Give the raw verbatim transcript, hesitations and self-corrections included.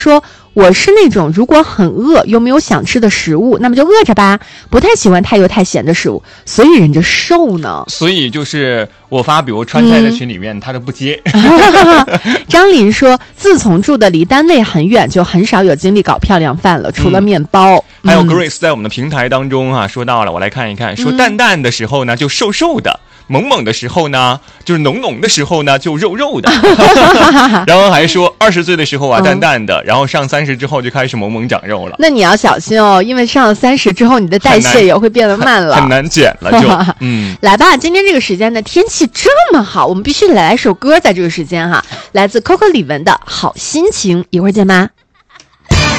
说我是那种如果很饿又没有想吃的食物，那么就饿着吧，不太喜欢太油太咸的食物，所以人家瘦呢。 所以就是我发比如川菜的群里面、嗯、他都不接。 张林说自从住的离单位很远，就很少有精力搞漂亮饭了，除了面包、 嗯、还有 Grace 在我们的平台当中啊说到了，我来看一看，说淡淡的时候呢就瘦瘦的，猛猛的时候呢就是浓浓的时候呢就肉肉的。然后还说二十岁的时候啊淡淡的、嗯、然后上三十之后就开始猛猛长肉了。 那你要小心哦，因为上了三十之后你的代谢也会变得慢了， 很难减了就嗯， 来吧，今天这个时间呢天气这么好，我们必须得来首歌，在这个时间哈，来自 Coco 李玟的好心情，一会儿见吧。